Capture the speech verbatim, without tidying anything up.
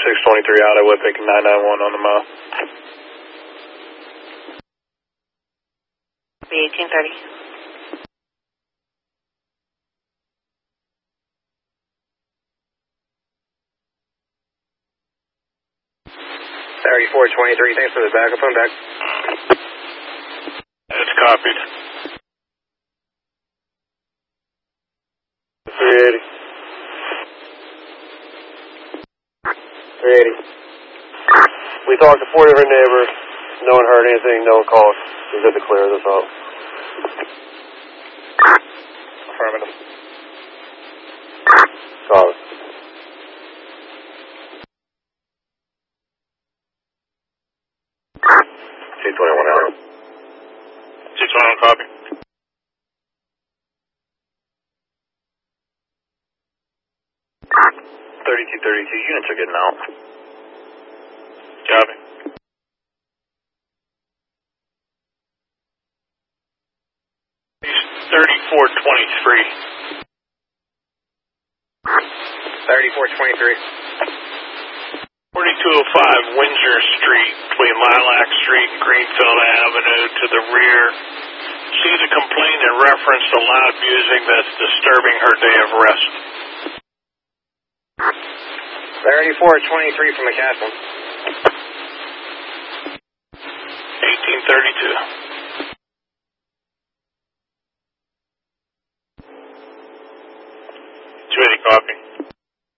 six twenty-three out of Whipping nine nine one on the mile. B eighteen thirty. thirty-four twenty-three, thanks for the backup, I'm back. It's copied. three eighty. three eighty. We talked to four different neighbors. No one heard anything, no one called. We're good to clear this out. Affirmative. Solid. C twenty-one out. C twenty-one copy. thirty-two thirty-two, units are getting out. Copy. thirty-four twenty-three. thirty-four twenty-three. forty-two oh five Windsor Street between Lilac Street and Greenfield Avenue to the rear. She's a complaint in reference to loud music that's disturbing her day of rest. thirty-four twenty-three from McCaslin. eighteen thirty-two.